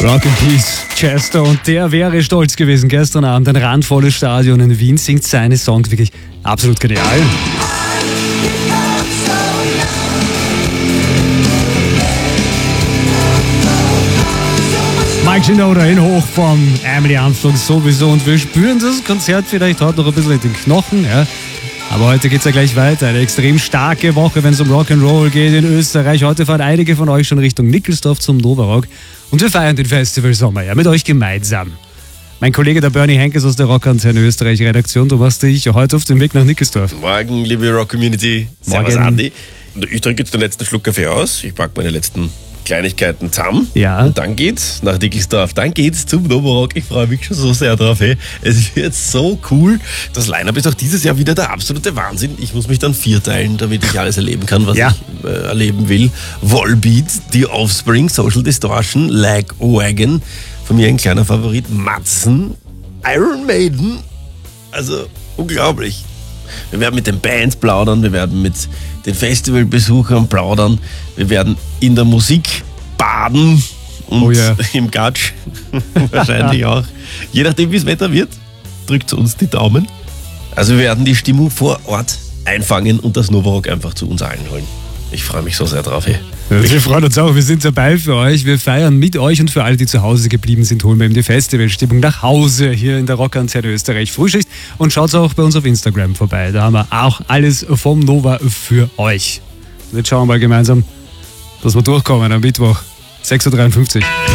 Rock in Peace, Chester, und der wäre stolz gewesen. Gestern Abend ein randvolles Stadion in Wien, singt seine Songs wirklich absolut genial. Mike Shinoda in Hochform, Emily Armstrong sowieso, und wir spüren das Konzert vielleicht heute noch ein bisschen in den Knochen, ja. Aber heute geht's ja gleich weiter. Eine extrem starke Woche, wenn es um Rock'n'Roll geht in Österreich. Heute fahren einige von euch schon Richtung Nickelsdorf zum Nova Rock. Und wir feiern den Festival Sommer ja mit euch gemeinsam. Mein Kollege der Bernie Henkes aus der Rockantenne Österreich Redaktion, du machst dich heute auf dem Weg nach Nickelsdorf. Morgen, liebe Rock-Community. Servus, Andi. Ich trinke jetzt den letzten Schluck Kaffee aus. Ich packe meine letzten Kleinigkeiten zusammen. Ja. Und dann geht's nach Nickelsdorf. Dann geht's zum Nova Rock. Ich freue mich schon so sehr drauf. Hey. Es wird so cool. Das Line-Up ist auch dieses Jahr wieder der absolute Wahnsinn. Ich muss mich dann vierteilen, damit ich alles erleben kann, was ich erleben will. Volbeat, The Offspring, Social Distortion, Lagwagon. Von mir ein kleiner Favorit, Matzen, Iron Maiden. Also unglaublich. Wir werden mit den Bands plaudern, wir werden mit den Festivalbesuchern plaudern, wir werden in der Musik baden und im Gatsch wahrscheinlich auch. Je nachdem, wie das Wetter wird, drückt uns die Daumen. Also wir werden die Stimmung vor Ort einfangen und das Nova Rock einfach zu uns allen holen. Ich freue mich so sehr drauf. Hey. Wir freuen uns auch, wir sind dabei für euch, wir feiern mit euch, und für alle, die zu Hause geblieben sind, holen wir eben die Festivalstimmung nach Hause hier in der Rockantenne Österreich Frühschicht, und schaut auch bei uns auf Instagram vorbei, da haben wir auch alles vom Nova für euch. Und jetzt schauen wir mal gemeinsam, dass wir durchkommen am Mittwoch, 6.53 Uhr.